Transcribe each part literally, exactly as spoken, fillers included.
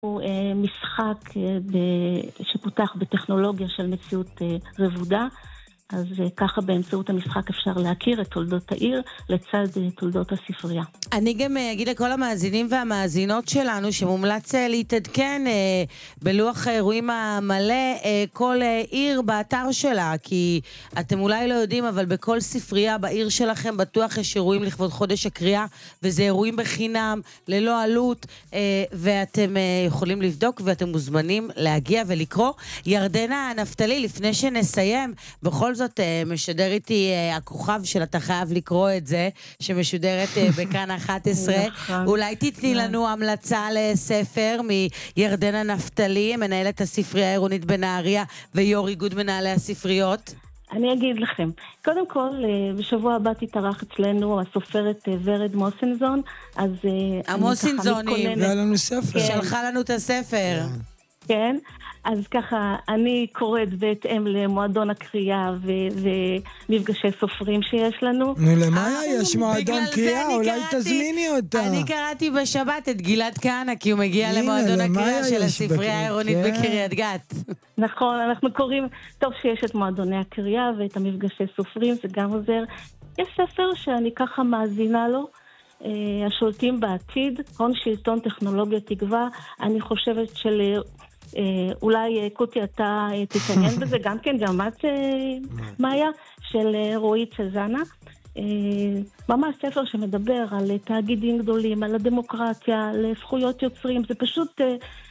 הוא משחק שפותח בטכנולוגיה של מציאות רבודה, אז ככה באמצעות המשחק אפשר להכיר את תולדות העיר לצד תולדות הספרייה. אני גם אגיד לכל המאזינים והמאזינות שלנו שמומלץ להתעדכן בלוח האירועים המלא כל עיר באתר שלה, כי אתם אולי לא יודעים, אבל בכל ספרייה בעיר שלכם בטוח יש אירועים לכבוד חודש הקריאה, וזה אירועים בחינם, ללא עלות, ואתם יכולים לבדוק ואתם מוזמנים להגיע ולקרוא. ירדנה נפתלי, לפני שנסיים, בכל זאת זאת משדר איתי הכוכב של אתה חייב לקרוא את זה, שמשודרת בכאן אחת עשרה. אולי תתני לנו המלצה לספר מירדנה נפתלי, מנהלת הספרייה העירונית בנהריה ויו"ר איגוד מנהלי הספריות. אני אגיד לכם, קודם כל, בשבוע הבא תתארח אצלנו הסופרת ורד מוסינזון, אז המוסינזונים, שלחה לנו את הספר. כן, אז ככה, אני קוראת בהתאם למועדון הקריאה ומפגשי סופרים שיש לנו. נו, למה יש מועדון קריאה? אולי תזמיני אותה. אני קראתי בשבת את גלעד כהנא, כי הוא מגיע למועדון הקריאה של הספרייה העירונית בקריית גת. נכון, אנחנו קוראים, טוב שיש את מועדוני הקריאה ואת המפגשי סופרים, זה גם עוזר. יש ספר שאני ככה מאזינה לו, השולטים בעתיד, הון שלטון טכנולוגיה תקווה, אני חושבת של... אולי קוטי אתה תתעניין בזה, גם כן, גם את מאיה, של רועי צזנה. ממש ספר שמדבר על תאגידים גדולים, על הדמוקרטיה, על זכויות יוצרים, זה פשוט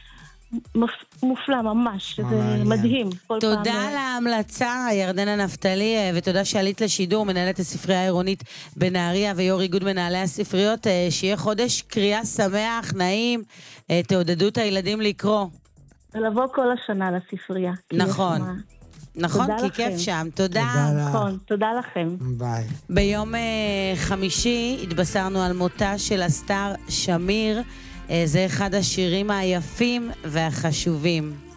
מופלא ממש, זה מדהים. תודה על ההמלצה, ירדנה נפתלי, ותודה שעלית לשידור, מנהלת הספרייה העירונית בנהריה ויו"ר איגוד מנהלי הספריות. שיהיה חודש קריאה שמח, נעים, תעודדו את הילדים לקרוא. ולבוא כל השנה לספרייה. נכון, נכון, כי כיף שם. תודה. נכון, תודה לכם. ביי. ביום חמישי התבשרנו על מותה של אסתר שמיר. זה אחד השירים היפים והחשובים.